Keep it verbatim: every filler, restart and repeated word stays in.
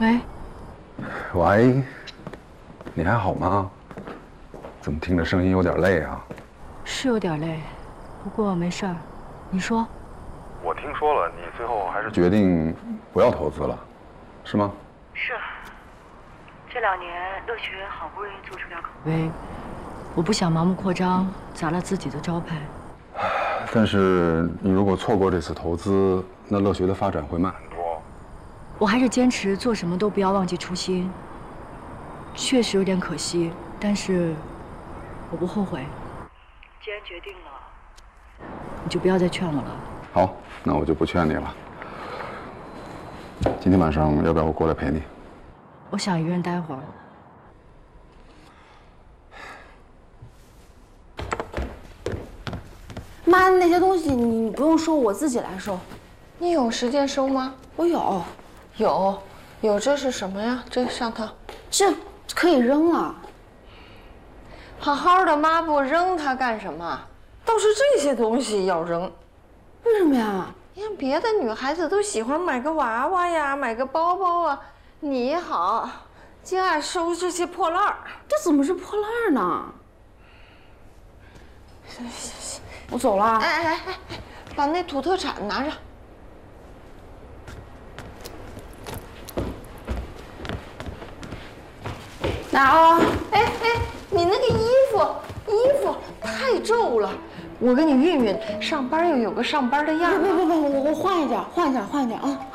喂， 喂，你还好吗？怎么听着声音有点累啊？ 是有点累，不过没事儿。你说？ 我听说了，你最后还是决定不要投资了，是吗？ 是。这两年乐学好不容易做出点口碑，我不想盲目扩张，砸了自己的招牌。 但是你如果错过这次投资，那乐学的发展会慢很多。 我还是坚持做什么都不要忘记初心。确实有点可惜，但是我不后悔。既然决定了，你就不要再劝我了。 好，那我就不劝你了。今天晚上要不要我过来陪你？ 我想一个人待会儿。 妈，那些东西你不用收，我自己来收。 你有时间收吗？ 我有， 有，有。这是什么呀？这上头， 这可以扔了。 好好的抹布扔它干什么？倒是这些东西要扔。 为什么呀？ 你看别的女孩子都喜欢买个娃娃呀，买个包包啊，你好，就爱收这些破烂儿。 这怎么是破烂呢？ 行行行， 我走了。 哎哎哎哎，把那土特产拿着。 拿啊！ 哎哎，你那个衣服衣服太皱了，我给你熨熨，上班要有个上班的样子。 不不不不，我我换一件，换一件，换一件啊！